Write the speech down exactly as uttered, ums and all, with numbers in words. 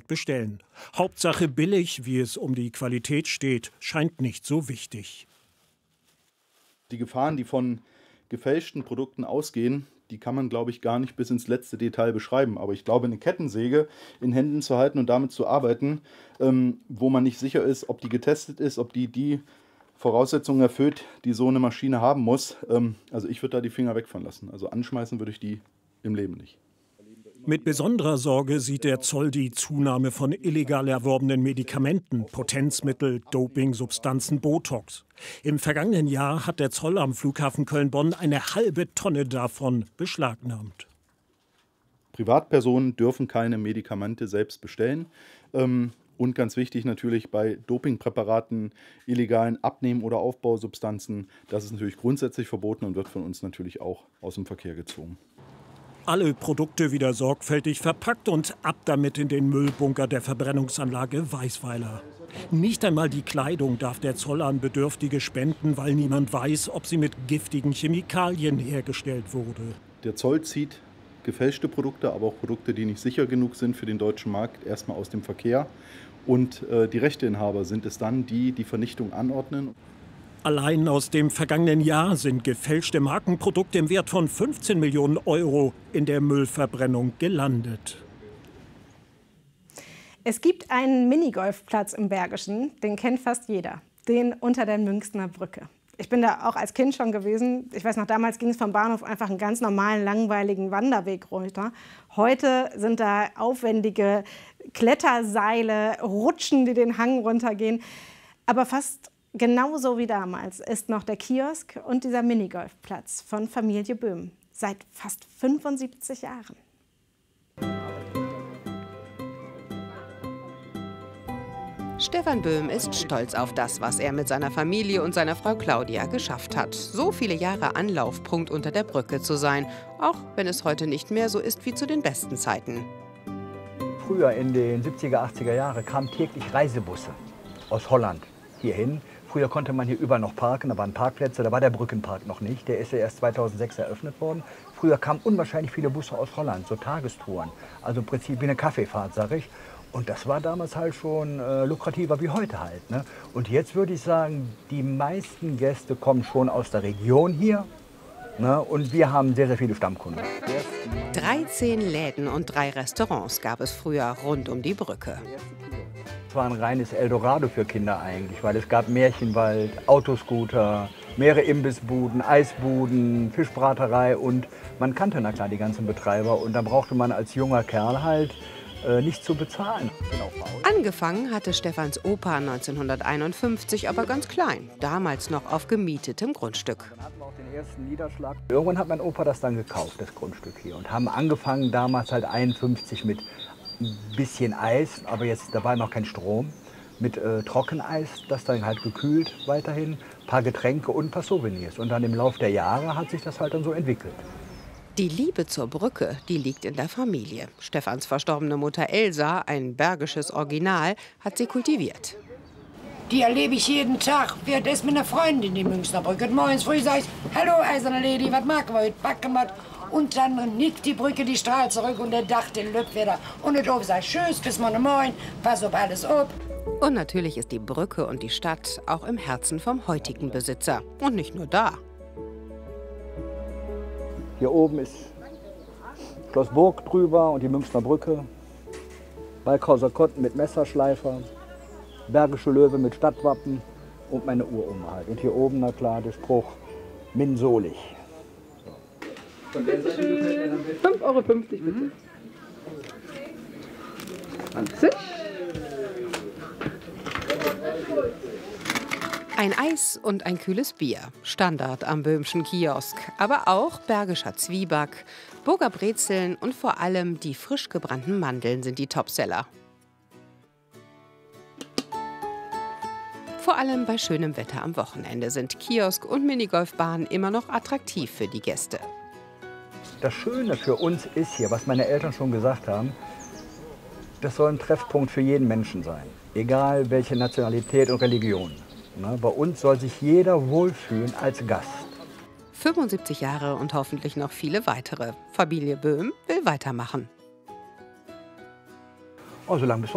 bestellen. Hauptsache billig, wie es um die Qualität steht, scheint nicht so wichtig. Die Gefahren, die von gefälschten Produkten ausgehen, die kann man, glaube ich, gar nicht bis ins letzte Detail beschreiben. Aber ich glaube, eine Kettensäge in Händen zu halten und damit zu arbeiten, ähm, wo man nicht sicher ist, ob die getestet ist, ob die die Voraussetzungen erfüllt, die so eine Maschine haben muss. Ähm, also ich würde da die Finger weg von lassen. Also anschmeißen würde ich die im Leben nicht. Mit besonderer Sorge sieht der Zoll die Zunahme von illegal erworbenen Medikamenten, Potenzmittel, Dopingsubstanzen, Botox. Im vergangenen Jahr hat der Zoll am Flughafen Köln-Bonn eine halbe Tonne davon beschlagnahmt. Privatpersonen dürfen keine Medikamente selbst bestellen. Ähm, und ganz wichtig natürlich bei Dopingpräparaten, illegalen Abnehmen- oder Aufbausubstanzen, das ist natürlich grundsätzlich verboten und wird von uns natürlich auch aus dem Verkehr gezogen. Alle Produkte wieder sorgfältig verpackt und ab damit in den Müllbunker der Verbrennungsanlage Weißweiler. Nicht einmal die Kleidung darf der Zoll an Bedürftige spenden, weil niemand weiß, ob sie mit giftigen Chemikalien hergestellt wurde. Der Zoll zieht gefälschte Produkte, aber auch Produkte, die nicht sicher genug sind für den deutschen Markt, erstmal aus dem Verkehr. Und äh, die Rechteinhaber sind es dann, die die Vernichtung anordnen. Allein aus dem vergangenen Jahr sind gefälschte Markenprodukte im Wert von fünfzehn Millionen Euro in der Müllverbrennung gelandet. Es gibt einen Minigolfplatz im Bergischen, den kennt fast jeder, den unter der Münchner Brücke. Ich bin da auch als Kind schon gewesen. Ich weiß noch, damals ging es vom Bahnhof einfach einen ganz normalen, langweiligen Wanderweg runter. Heute sind da aufwendige Kletterseile, Rutschen, die den Hang runtergehen. Aber fast genauso wie damals ist noch der Kiosk und dieser Minigolfplatz von Familie Böhm. Seit fast fünfundsiebzig Jahren. Stefan Böhm ist stolz auf das, was er mit seiner Familie und seiner Frau Claudia geschafft hat. So viele Jahre Anlaufpunkt unter der Brücke zu sein, auch wenn es heute nicht mehr so ist wie zu den besten Zeiten. Früher in den siebziger, achtziger Jahren kamen täglich Reisebusse aus Holland hierhin. Früher konnte man hier überall noch parken, da waren Parkplätze, da war der Brückenpark noch nicht. Der ist ja erst zweitausendsechs eröffnet worden. Früher kamen unwahrscheinlich viele Busse aus Holland, so Tagestouren. Also im Prinzip wie eine Kaffeefahrt, sag ich. Und das war damals halt schon äh, lukrativer wie heute halt. Ne? Und jetzt würde ich sagen, die meisten Gäste kommen schon aus der Region hier. Ne? Und wir haben sehr, sehr viele Stammkunden. dreizehn Läden und drei Restaurants gab es früher rund um die Brücke. Es war ein reines Eldorado für Kinder eigentlich, weil es gab Märchenwald, Autoscooter, mehrere Imbissbuden, Eisbuden, Fischbraterei und man kannte na klar die ganzen Betreiber und da brauchte man als junger Kerl halt äh, nicht zu bezahlen. Angefangen hatte Stefans Opa neunzehnhunderteinundfünfzig aber ganz klein, damals noch auf gemietetem Grundstück. Dann hatten wir auch den ersten Niederschlag. Irgendwann hat mein Opa das dann gekauft, das Grundstück hier, und haben angefangen damals halt einundfünfzig mit ein bisschen Eis, aber jetzt da war noch kein Strom, mit äh, Trockeneis, das dann halt gekühlt weiterhin, ein paar Getränke und ein paar Souvenirs. Und dann im Laufe der Jahre hat sich das halt dann so entwickelt. Die Liebe zur Brücke, die liegt in der Familie. Stefans verstorbene Mutter Elsa, ein bergisches Original, hat sie kultiviert. Die erlebe ich jeden Tag. Wer ist mit einer Freundin die Münchner Brücke? Und morgens früh sage ich, hallo eiserne Lady, was mag wir heute? Backen wir. Und dann nickt die Brücke die Strahl zurück und der Dach den Lüb wieder. Und der Dorf sagt tschüss, bis morgen moin, pass auf alles ab. Und natürlich ist die Brücke und die Stadt auch im Herzen vom heutigen Besitzer. Und nicht nur da. Hier oben ist Schloss Burg drüber und die Münchner Brücke. Balkhauser Kotten mit Messerschleifer. Bergische Löwe mit Stadtwappen und meine Uroma halt. Und hier oben, na klar, der Spruch Min Solich. fünf Euro fünfzig bitte. zwanzig. Ein Eis und ein kühles Bier. Standard am Böhmschen Kiosk. Aber auch bergischer Zwieback, Burger Brezeln und vor allem die frisch gebrannten Mandeln sind die Topseller. Vor allem bei schönem Wetter am Wochenende sind Kiosk und Minigolfbahnen immer noch attraktiv für die Gäste. Das Schöne für uns ist hier, was meine Eltern schon gesagt haben, das soll ein Treffpunkt für jeden Menschen sein. Egal welche Nationalität und Religion. Ne, bei uns soll sich jeder wohlfühlen als Gast. fünfundsiebzig Jahre und hoffentlich noch viele weitere. Familie Böhm will weitermachen. Oh, solange bis